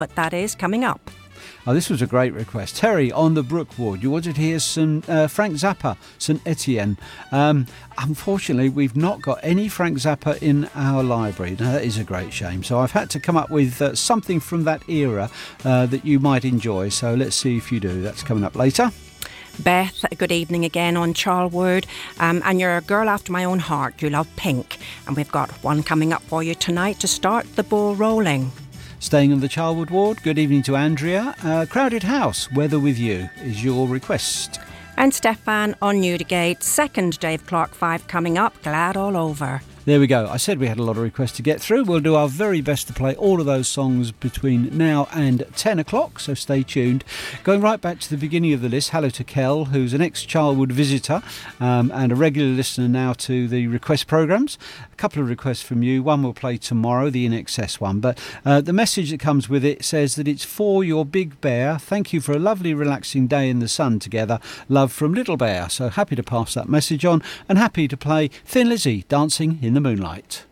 but that is coming up. Oh, this was a great request. Terry on the Brook Ward. You wanted to hear some Frank Zappa, St Etienne. Unfortunately, we've not got any Frank Zappa in our library. Now, that is a great shame. So I've had to come up with something from that era that you might enjoy. So let's see if you do. That's coming up later. Beth, good evening again on Charlwood. And you're a girl after my own heart. You love Pink. And we've got one coming up for you tonight to start the ball rolling. Staying on the Charlwood Ward, good evening to Andrea. Crowded House, Weather With You is your request. And Stefan on Newdigate, second Dave Clark 5 coming up, Glad All Over. There we go. I said we had a lot of requests to get through. We'll do our very best to play all of those songs between now and 10 o'clock, so stay tuned. Going right back to the beginning of the list, hello to Kel, who's an ex-Charlwood visitor and a regular listener now to the request programmes. A couple of requests from you. One we'll play tomorrow, the In Excess one. But the message that comes with it says that it's for your big bear. Thank you for a lovely, relaxing day in the sun together. Love from Little Bear. So happy to pass that message on and happy to play Thin Lizzy, Dancing in the Moonlight.